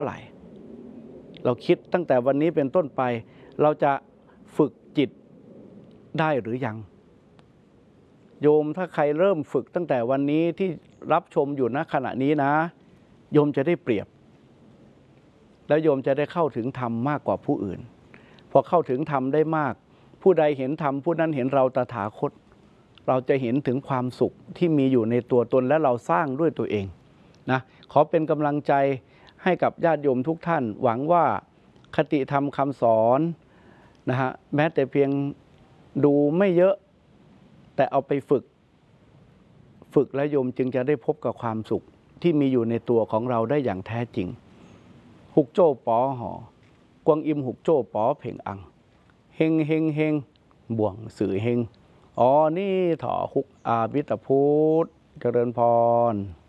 ไหร่เราคิดตั้งแต่วันนี้เป็นต้นไปเราจะฝึกจิตได้หรือยังโยมถ้าใครเริ่มฝึกตั้งแต่วันนี้ที่รับชมอยู่ณขณะนี้นะโยมจะได้เปรียบแล้วโยมจะได้เข้าถึงธรรมมากกว่าผู้อื่นพอเข้าถึงธรรมได้มากผู้ใดเห็นธรรมผู้นั้นเห็นเราตถาคตเราจะเห็นถึงความสุขที่มีอยู่ในตัวตนและเราสร้างด้วยตัวเองนะขอเป็นกำลังใจให้กับญาติโยมทุกท่านหวังว่าคติธรรมคำสอนนะฮะแม้แต่เพียงดูไม่เยอะแต่เอาไปฝึกแล้วโยมจึงจะได้พบกับความสุขที่มีอยู่ในตัวของเราได้อย่างแท้จริงหุกโจ้ป๋อหอกวางอิมหุกโจ้ป๋อเพ่งอังเฮงเฮงเฮงบ่วงสื่อเฮงอ๋อนี่ถอหุกอาบิตพุทธเจริญพร